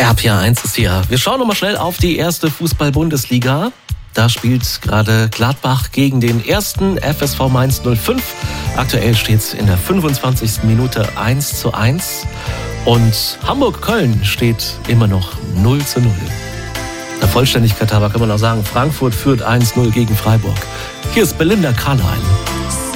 RPR1 ist hier. Wir schauen nochmal schnell auf die erste Fußball-Bundesliga. Da spielt gerade Gladbach gegen den ersten FSV Mainz 05. Aktuell steht es in der 25. Minute 1:1. Und Hamburg-Köln steht immer noch 0:0. Der Vollständigkeit halber kann man auch sagen, Frankfurt führt 1:0 gegen Freiburg. Hier ist Belinda Carlisle.